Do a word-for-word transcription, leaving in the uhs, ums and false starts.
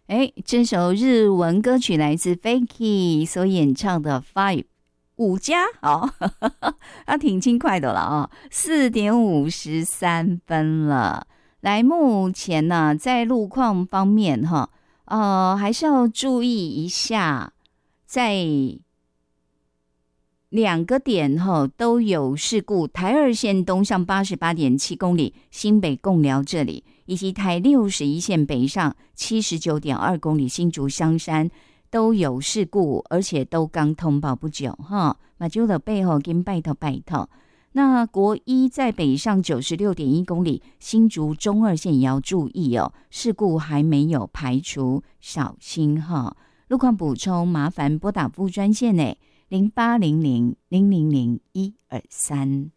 哎，这首日文歌曲来自 Fakie 所演唱的 Five 五加哦，啊，挺轻快的了啊，四点五十三分了。来，目前呢，在路况方面哈，呃，还是要注意一下，在两个点哈都有事故，台二线东上八十八点七公里，新北贡寮这里，以及台六十一线北上七十九点二公里，新竹香山都有事故，而且都刚通报不久哈。马就的背后跟拜托拜托。那国一在北上九十六点一公里，新竹中二线也要注意哦，事故还没有排除，小心哈。路况补充，麻烦拨打副专线呢。零八零零零零零一二三。